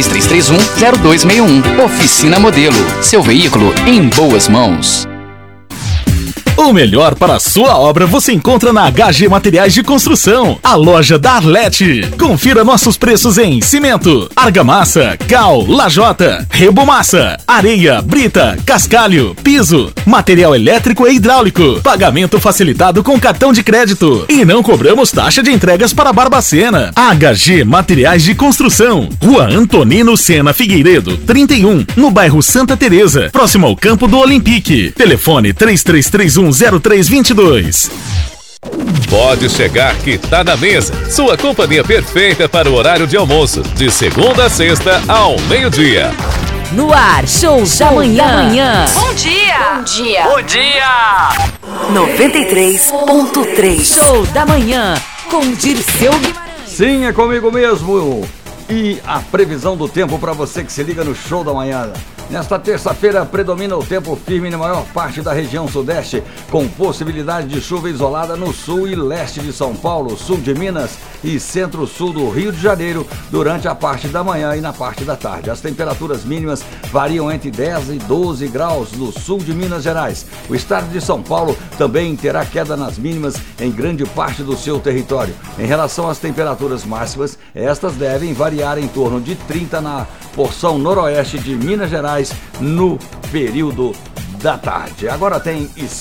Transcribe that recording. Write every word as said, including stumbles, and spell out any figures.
três três três um, zero dois seis um. Oficina Modelo. Seu veículo em boas mãos. O melhor para a sua obra você encontra na H G Materiais de Construção, a loja da Arlete. Confira nossos preços em cimento, argamassa, cal, lajota, rebomassa, areia, brita, cascalho, piso, material elétrico e hidráulico. Pagamento facilitado com cartão de crédito. E não cobramos taxa de entregas para Barbacena. H G Materiais de Construção, Rua Antonino Sena Figueiredo, trinta e um, no bairro Santa Teresa, próximo ao campo do Olympique. Telefone três três três um zero três dois dois. Pode chegar que tá na mesa. Sua companhia perfeita para o horário de almoço, de segunda a sexta ao meio-dia. No ar, show da manhã. Bom dia. Bom dia. Bom dia. noventa e três ponto três. Show da manhã com Dirceu Guimarães. Sim, é comigo mesmo. E a previsão do tempo para você que se liga no Show da Manhã. Nesta terça-feira predomina o tempo firme na maior parte da região sudeste, com possibilidade de chuva isolada no sul e leste de São Paulo, sul de Minas e centro-sul do Rio de Janeiro durante a parte da manhã e na parte da tarde. As temperaturas mínimas variam entre dez e doze graus no sul de Minas Gerais. O estado de São Paulo também terá queda nas mínimas em grande parte do seu território. Em relação às temperaturas máximas, estas devem variar em torno de trinta na porção noroeste de Minas Gerais no período da tarde. Agora tem